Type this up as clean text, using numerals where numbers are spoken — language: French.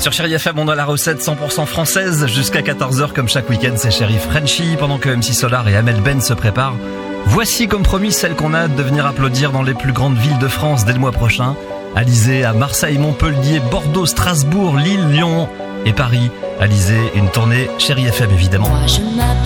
Sur Chérie FM, on a la recette 100% française jusqu'à 14h comme chaque week-end. C'est Chérie Frenchy pendant que MC Solar et Amel Ben se préparent. Voici comme promis celle qu'on a hâte de venir applaudir dans les plus grandes villes de France dès le mois prochain. Alizée à Marseille, Montpellier, Bordeaux, Strasbourg, Lille, Lyon et Paris. Alizée, une tournée Chérie FM évidemment.